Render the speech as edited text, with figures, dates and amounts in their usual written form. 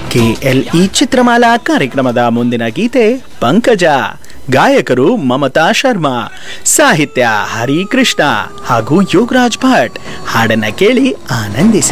KLE Chitramala ಕಾರ್ಯಕ್ರಮದ ಮುಂದಿನ ಗೀತೆ ಪಂಕಜ, ಗಾಯಕರು ಮಮತಾ ಶರ್ಮಾ, ಸಾಹಿತ್ಯ ಹರಿಕೃಷ್ಣ ಹಾಗೂ ಯೋಗರಾಜ್ ಭಟ್. ಹಾಡನ್ನ ಕೇಳಿ ಆನಂದಿಸಿ.